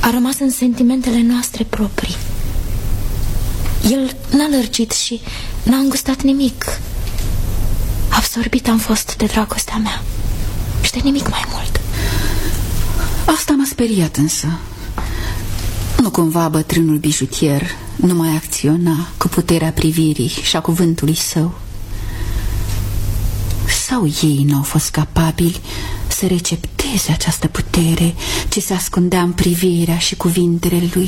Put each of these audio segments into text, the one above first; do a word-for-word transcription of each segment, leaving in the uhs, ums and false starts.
a rămas în sentimentele noastre proprii. El n-a lărgit și n-a îngustat nimic. Absorbit am fost de dragostea mea și de nimic mai mult. Asta m-a speriat însă. Nu cumva bătrânul bijutier nu mai acționa cu puterea privirii și a cuvântului său? Sau ei n-au fost capabili să recepteze această putere ce se ascundea în privirea și cuvintele lui?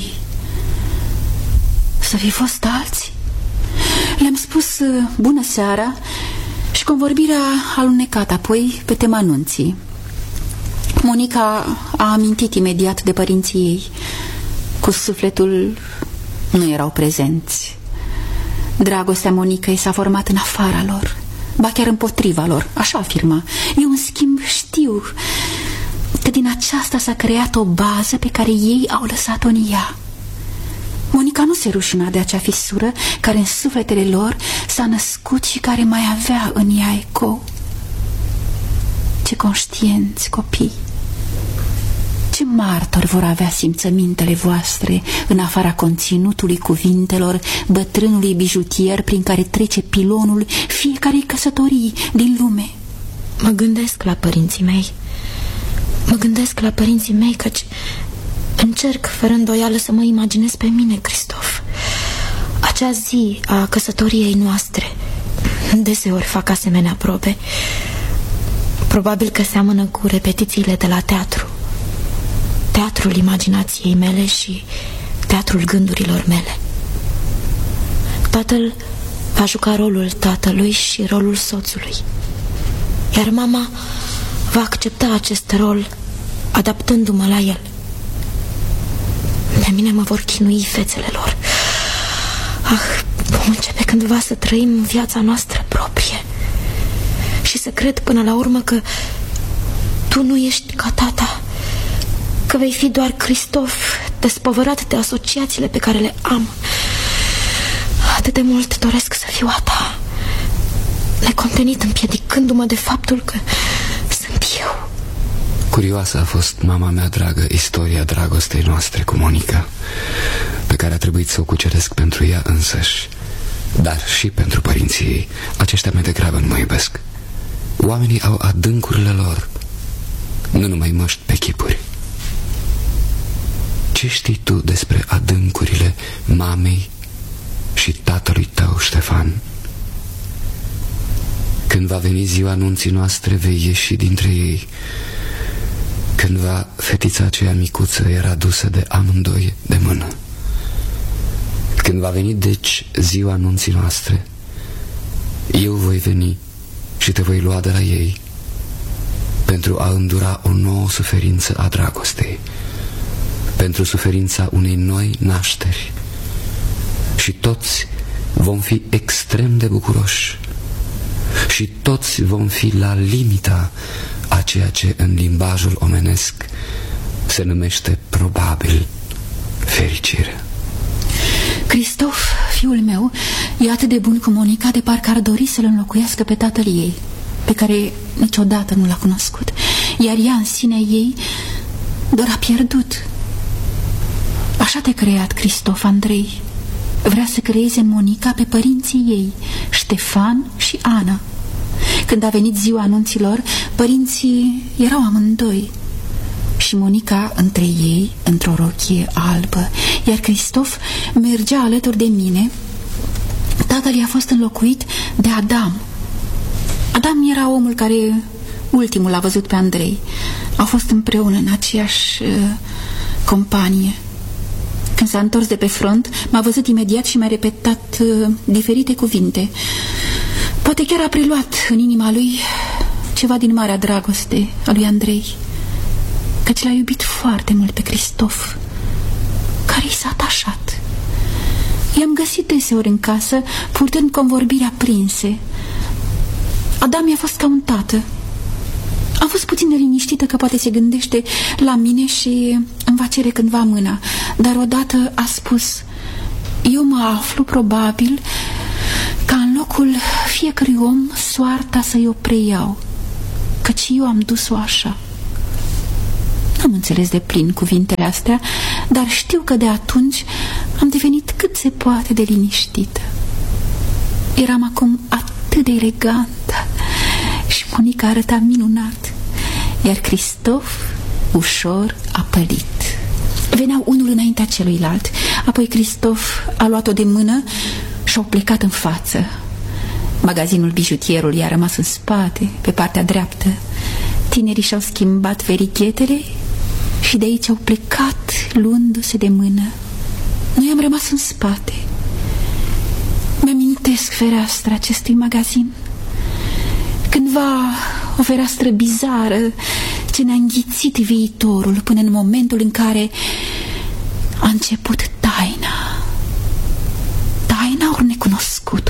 Să fi fost alții? Le-am spus bună seara și convorbirea a alunecat apoi pe tema nunții. Monica a amintit imediat de părinții ei. Cu sufletul nu erau prezenți. Dragostea Monicăi s-a format în afara lor, ba chiar împotriva lor, așa afirma. Eu, în schimb, știu că din aceasta s-a creat o bază pe care ei au lăsat-o în ea. Monica nu se rușina de acea fisură care în sufletele lor s-a născut și care mai avea în ea ecou. Ce conștienți copii! Ce martori vor avea simțămintele voastre în afara conținutului cuvintelor bătrânului bijutier prin care trece pilonul fiecarei căsătorii din lume? Mă gândesc la părinții mei. Mă gândesc la părinții mei, căci încerc fără îndoială să mă imaginez pe mine, Cristof. Acea zi a căsătoriei noastre. Deseori fac asemenea probe. Probabil că seamănă cu repetițiile de la teatru. Teatrul imaginației mele și teatrul gândurilor mele. Tatăl va juca rolul tatălui și rolul soțului, iar mama va accepta acest rol adaptându-mă la el. Pe mine mă vor chinui fețele lor. Ah, vom începe cândva să trăim viața noastră proprie și să cred până la urmă că tu nu ești ca tata, că vei fi doar Cristof, despovărat de asociațiile pe care le am. Atât de mult doresc să fiu a ta, necontenit împiedicându-mă de faptul că sunt eu. Curioasă a fost, mama mea dragă, istoria dragostei noastre cu Monica, pe care a trebuit să o cuceresc pentru ea însăși, dar și pentru părinții ei. Aceștia mai degrabă nu mă iubesc. Oamenii au adâncurile lor, nu numai măști pe chipuri. Ce știi tu despre adâncurile mamei și tatălui tău, Ștefan? Când va veni ziua anunții noastre, vei ieși dintre ei. Cândva fetița aceea micuță era dusă de amândoi de mână. Când va veni, deci, ziua anunții noastre, eu voi veni și te voi lua de la ei pentru a îndura o nouă suferință a dragostei, pentru suferința unei noi nașteri. Și toți vom fi extrem de bucuroși și toți vom fi la limita a ceea ce în limbajul omenesc se numește probabil fericire. Cristof, fiul meu, e atât de bun cu Monica de parcă ar dori să-l înlocuiască pe tatăl ei, pe care niciodată nu l-a cunoscut, iar ea în sine ei doar a pierdut. Așa te-a creat Cristof, Andrei. Vrea să creeze Monica pe părinții ei, Ștefan și Ana. Când a venit ziua anunților, părinții erau amândoi și Monica între ei, într-o rochie albă, iar Cristof mergea alături de mine. Tatăl i-a fost înlocuit de Adam. Adam era omul care ultimul a văzut pe Andrei. Au fost împreună în aceeași uh, companie. Când s-a întors de pe front, m-a văzut imediat și mi-a repetat uh, diferite cuvinte. Poate chiar a preluat în inima lui ceva din marea dragoste a lui Andrei, căci l-a iubit foarte mult pe Cristof, care i s-a atașat. I-am găsit deseori în casă, purtând convorbiri aprinse. Adam mi-a fost ca un tată. Am fost puțin neliniștită că poate se gândește la mine și îmi va cere cândva mâna, dar odată a spus: eu mă aflu probabil ca în locul fiecărui om soarta să-i o preiau, căci eu am dus-o așa. N-am înțeles de plin cuvintele astea, dar știu că de atunci am devenit cât se poate de liniștită. Eram acum atât de elegantă și Monica arăta minunat, iar Cristof ușor a pălit. Veneau unul înaintea celuilalt, apoi Cristof a luat-o de mână și au plecat în față. Magazinul bijutierului a rămas în spate, pe partea dreaptă. Tinerii și-au schimbat verighetele și de aici au plecat luându-se de mână. Noi am rămas în spate. Mi-amintesc fereastra acestui magazin. Cândva o fereastră bizară ce ne-a înghițit viitorul până în momentul în care a început taina. Taina ori necunoscutul.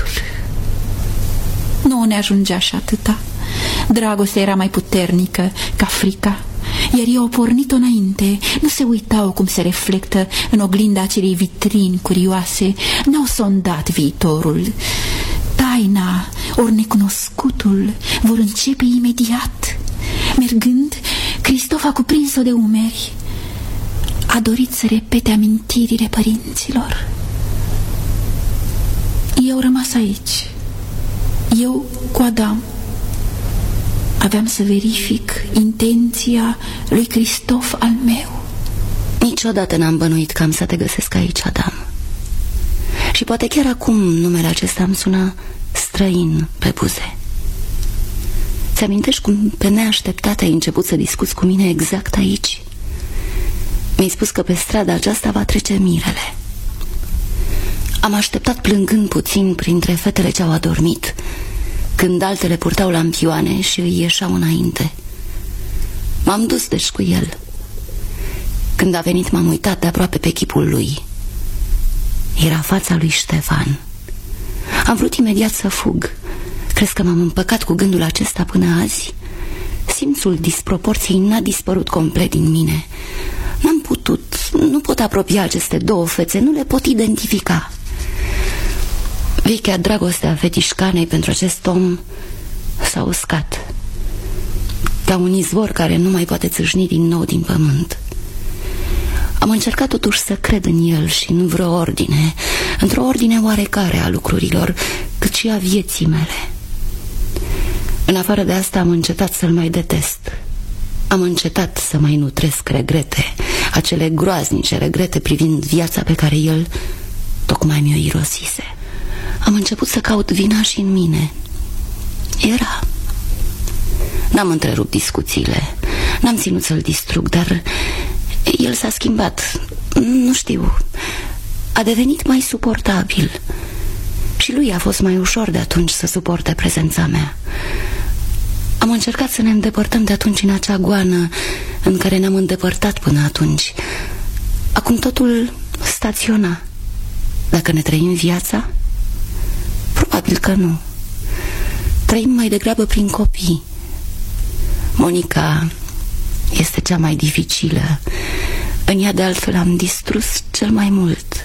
Nu ne ajungea și atâta. Dragostea era mai puternică ca frica, iar eu au pornit-o înainte. Nu se uitau cum se reflectă în oglinda acelei vitrini curioase. N-au sondat viitorul. Taina ori necunoscutul vor începe imediat. Mergând, Cristof a cuprins-o de umeri. A dorit să repete amintirile părinților. Eu rămas aici, eu cu Adam. Aveam să verific intenția lui Cristof al meu. Niciodată n-am bănuit că am să te găsesc aici, Adam. Și poate chiar acum numele acesta îmi sună străin pe buze. Ți-amintești cum pe neașteptate ai început să discuți cu mine exact aici? Mi-ai spus că pe strada aceasta va trece mirele. Am așteptat plângând puțin printre fetele ce au adormit, când altele purtau lampioane și îi ieșeau înainte. M-am dus deci cu el. Când a venit m-am uitat de aproape pe chipul lui. Era fața lui Ștefan. Am vrut imediat să fug. Crezi că m-am împăcat cu gândul acesta până azi? Simțul disproporției n-a dispărut complet din mine. N-am putut, nu pot apropia aceste două fețe, nu le pot identifica. Vechea dragoste a fetișcanei pentru acest om s-a uscat, ca un izvor care nu mai poate țâșni din nou din pământ. Am încercat totuși să cred în el și în vreo ordine, într-o ordine oarecare a lucrurilor, cât și a vieții mele. În afară de asta am încetat să-l mai detest. Am încetat să mai nutresc regrete, acele groaznice regrete privind viața pe care el tocmai mi-o irosise. Am început să caut vina și în mine. Era. N-am întrerupt discuțiile, n-am ținut să-l distrug, dar el s-a schimbat. Nu știu, a devenit mai suportabil. Și lui a fost mai ușor de atunci să suporte prezența mea. Am încercat să ne îndepărtăm de atunci în acea goană în care ne-am îndepărtat până atunci. Acum totul staționa. Dacă ne trăim viața? Probabil că nu. Trăim mai degrabă prin copii. Monica este cea mai dificilă. În ea de altfel am distrus cel mai mult.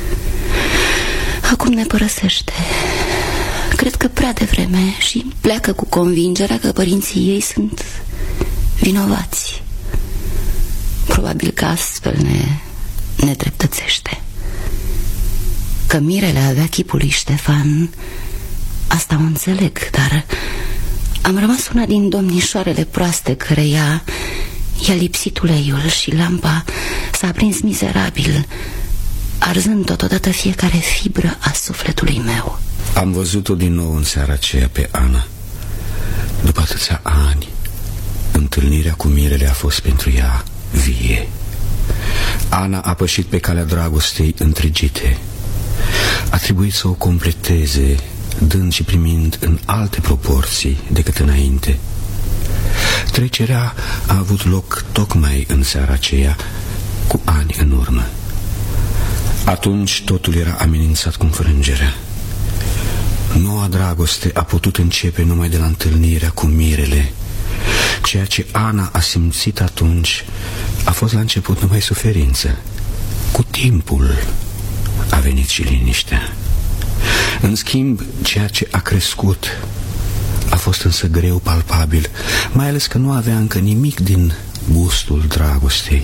Acum ne părăsește. Cred că prea devreme și pleacă cu convingerea că părinții ei sunt vinovați. Probabil că astfel ne nedreptățește. Că mirele avea chipul lui Ștefan, asta o înțeleg, dar am rămas una din domnișoarele proaste căreia i-a lipsit uleiul și lampa s-a aprins mizerabil, arzând totodată fiecare fibră a sufletului meu. Am văzut-o din nou în seara aceea pe Ana. După atâția ani, întâlnirea cu mirele a fost pentru ea vie. Ana a pășit pe calea dragostei întregite. A trebuit să o completeze, dând și primind în alte proporții decât înainte. Trecerea a avut loc tocmai în seara aceea, cu ani în urmă. Atunci totul era amenințat cu înfrângerea. Noua dragoste a putut începe numai de la întâlnirea cu mirele. Ceea ce Ana a simțit atunci a fost la început numai suferință. Cu timpul a venit și liniștea. În schimb, ceea ce a crescut a fost însă greu palpabil, mai ales că nu avea încă nimic din gustul dragostei.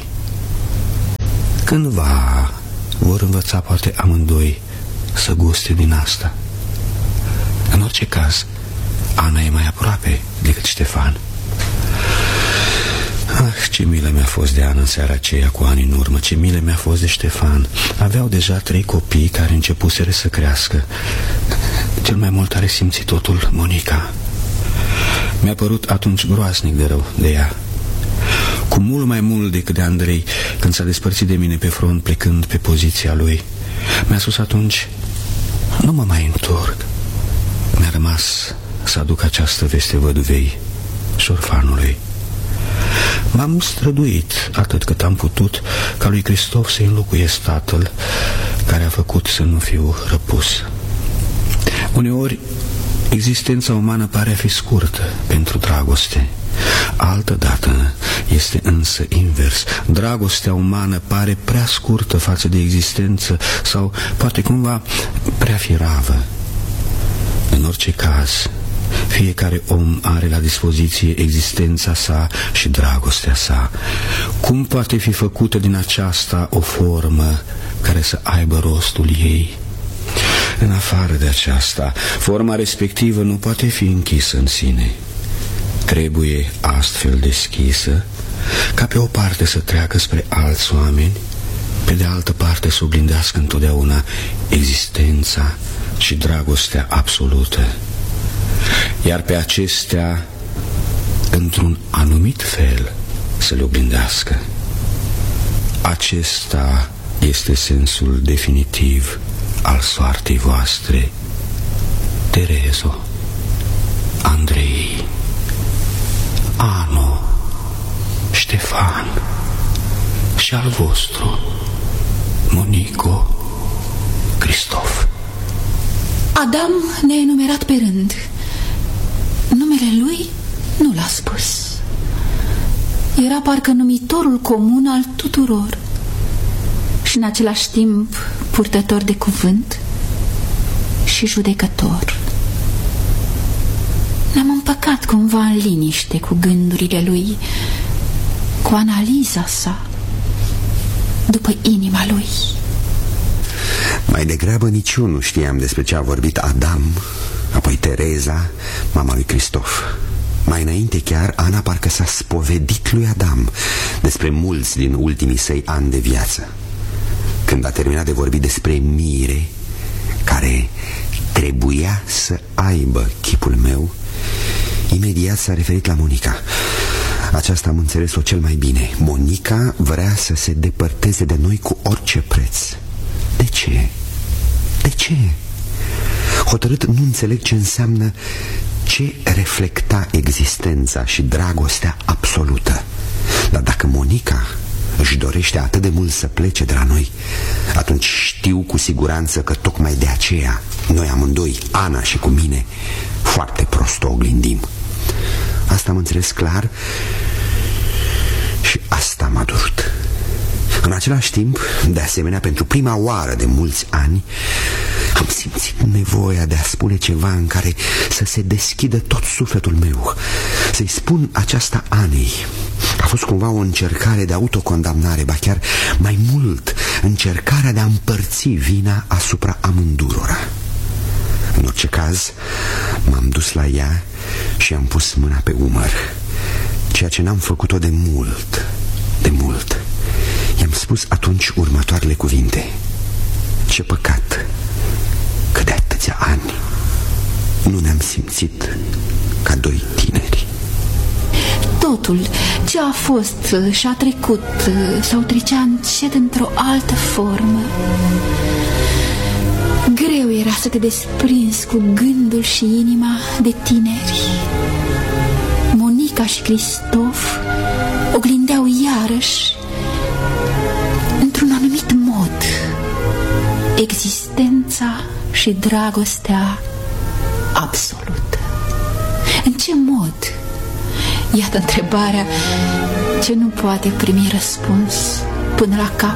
Cândva vor învăța poate amândoi să guste din asta. În orice caz, Ana e mai aproape decât Ștefan. Ah, ce milă mi-a fost de Ana în seara aceea cu ani în urmă. Ce milă mi-a fost de Ștefan. Aveau deja trei copii care începuseră să crească. Cel mai mult are simțit totul Monica. Mi-a părut atunci groaznic de rău de ea, cu mult mai mult decât de Andrei când s-a despărțit de mine pe front plecând pe poziția lui. Mi-a spus atunci: nu mă mai întorc. Mi-a rămas să aduc această veste văduvei și orfanului. M-am străduit atât cât am putut ca lui Cristof să-i înlocuiesc tatăl care a făcut să nu fiu răpus. Uneori existența umană pare a fi scurtă pentru dragoste. Altădată este însă invers. Dragostea umană pare prea scurtă față de existență sau poate cumva prea firavă. În orice caz, fiecare om are la dispoziție existența sa și dragostea sa. Cum poate fi făcută din aceasta o formă care să aibă rostul ei? În afară de aceasta, forma respectivă nu poate fi închisă în sine. Trebuie astfel deschisă, ca pe o parte să treacă spre alți oameni, pe de altă parte să oglindească întotdeauna existența și dragostea absolută, iar pe acestea, într-un anumit fel, să le oglindească. Acesta este sensul definitiv al soartei voastre, Terezo, Andrei, Anu, Ștefan și al vostru, Monico, Cristof. Adam ne-a enumerat pe rând. Numele lui nu l-a spus. Era parcă numitorul comun al tuturor și în același timp purtător de cuvânt și judecător. Ne-am împăcat cumva în liniște cu gândurile lui, cu analiza sa, după inima lui. Mai degrabă nici eu nu știam despre ce a vorbit Adam, apoi Tereza, mama lui Cristof. Mai înainte chiar, Ana parcă s-a spovedit lui Adam despre mulți din ultimii săi ani de viață. Când a terminat de vorbit despre Mire, care trebuia să aibă chipul meu, imediat s-a referit la Monica. Aceasta am înțeles-o cel mai bine. Monica vrea să se depărteze de noi cu orice preț. De ce? De ce? Hotărât nu înțeleg ce înseamnă ce reflecta existența și dragostea absolută. Dar dacă Monica își dorește atât de mult să plece de la noi, atunci știu cu siguranță că tocmai de aceea noi amândoi, Ana și cu mine, foarte prost o oglindim. Asta am înțeles clar și asta m-a durut. În același timp, de asemenea, pentru prima oară de mulți ani, am simțit nevoia de a spune ceva în care să se deschidă tot sufletul meu, să-i spun aceasta Anei. A fost cumva o încercare de autocondamnare, ba chiar mai mult, încercarea de a împărți vina asupra amândurora. În orice caz, m-am dus la ea și am pus mâna pe umăr, ceea ce n-am făcut-o de mult, de mult. I-am spus atunci următoarele cuvinte: ce păcat că de atâția ani nu ne-am simțit ca doi tineri. Totul ce a fost și a trecut sau trecea încet într-o altă formă. Greu era să te desprinzi cu gândul și inima de tineri. Monica și Cristof oglindeau iarăși, într-un anumit mod, existența și dragostea absolută. În ce mod? Iată întrebarea ce nu poate primi răspuns până la capăt.